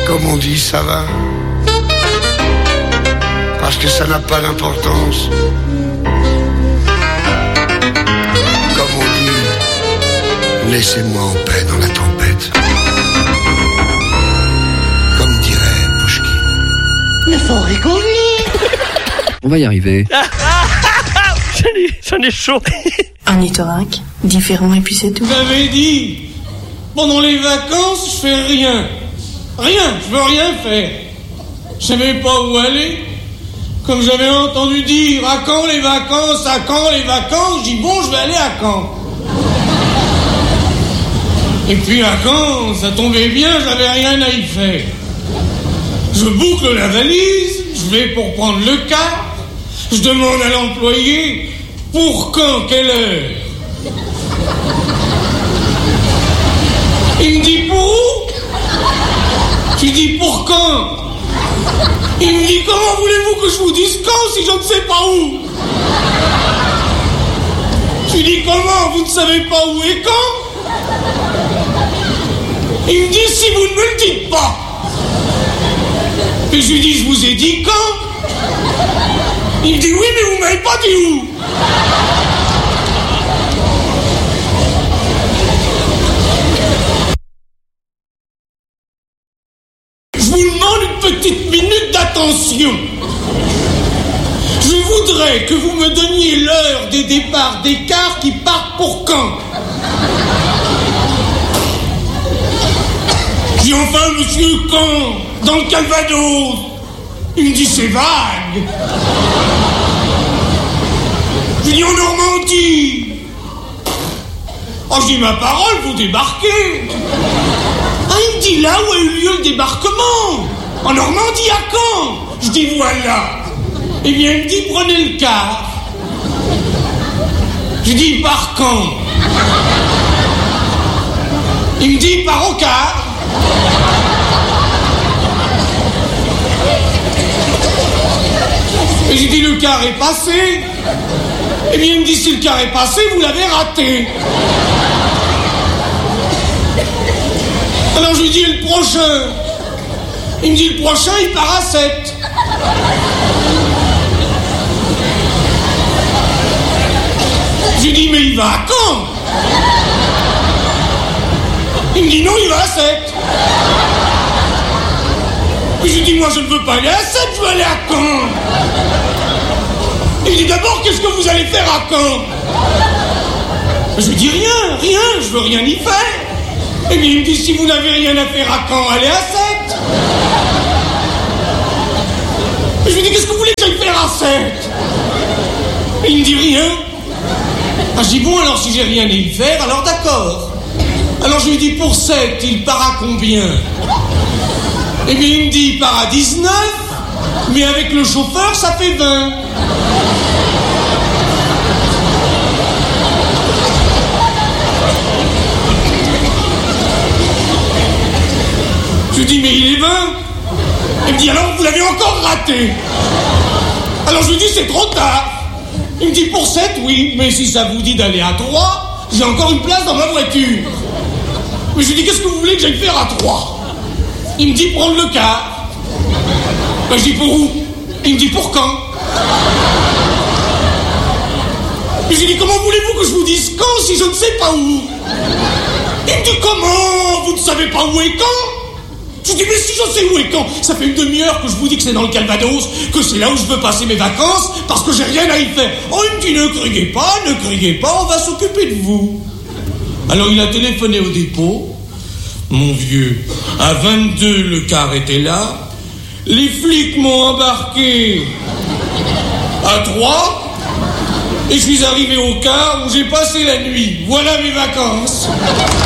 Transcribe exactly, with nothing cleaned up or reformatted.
Comme on dit, ça va. Parce que ça n'a pas d'importance. Comme on dit, laissez-moi en paix dans la tempête. Comme dirait Pouchkine. Il faut rigoler. On va y arriver. J'en ai, j'en ai chaud. Un itorac, différent et puis c'est tout. J'avais dit, pendant les vacances, je fais rien. Rien, je veux rien faire. Je savais pas où aller. Comme j'avais entendu dire, à quand les vacances, à quand les vacances, je dis bon, je vais aller à Caen. Et puis à Caen, ça tombait bien, j'avais rien à y faire. Je boucle la valise, je vais pour prendre le car, je demande à l'employé, pour quand, quelle heure? Il me dit pour où? Je lui dis pour quand? Il me dit comment voulez-vous que je vous dise quand si je ne sais pas où? Je lui dis comment? Vous ne savez pas où et quand? Il me dit si vous ne me le dites pas. Et je lui dis je vous ai dit quand? Il me dit oui mais vous m'avez pas dit où? Je vous demande une petite minute d'attention. Je voudrais que vous me donniez l'heure des départs des cars qui partent pour Caen. J'ai enfin monsieur Caen, dans le Calvados. Il me dit c'est vague. Je dis en Normandie. Oh, je dis ma parole, vous débarquez. Ah, il me dit là où a eu lieu le débarquement. En Normandie, à Caen. Je dis voilà. Eh bien, il me dit prenez le car. Je dis il part quand? Il me dit il part au car. Et j'ai dit le car est passé. Eh bien, il me dit si le car est passé, vous l'avez raté. Alors je lui dis le prochain. Il me dit le prochain il part à sept. Je lui dis mais il va à Caen. Il me dit non il va à sept. Puis je lui dis moi je ne veux pas aller à sept, je veux aller à Caen. Il me dit d'abord qu'est-ce que vous allez faire à Caen? Je lui dis rien, rien, je veux rien y faire. Et bien il me dit si vous n'avez rien à faire à Caen, allez à sept. Et je lui dis qu'est-ce que vous voulez que j'aille faire à sept? Et il me dit rien. Ah, je dis bon alors si j'ai rien à y faire, alors d'accord. Alors je lui dis pour sept, il part à combien? Et bien il me dit il part à dix-neuf, mais avec le chauffeur ça fait vingt. Je lui dis mais il est vingt. Il me dit alors vous l'avez encore raté. Alors je lui dis c'est trop tard. Il me dit pour sept oui, mais si ça vous dit d'aller à trois, j'ai encore une place dans ma voiture. Mais je lui dis qu'est-ce que vous voulez que j'aille faire à trois? Il me dit prendre le car. Ben je dis pour où? Il me dit pour quand? Mais je lui dis comment voulez-vous que je vous dise quand si je ne sais pas où? Il me dit comment? Vous ne savez pas où est quand? Je lui dis mais si je sais où est quand? Ça fait une demi-heure que je vous dis que c'est dans le Calvados, que c'est là où je veux passer mes vacances, parce que j'ai rien à y faire. Oh il me dit ne criez pas, ne criez pas, on va s'occuper de vous. Alors il a téléphoné au dépôt. Mon vieux, à vingt-deux le car était là. Les flics m'ont embarqué à trois. Et je suis arrivé au car où j'ai passé la nuit. Voilà mes vacances.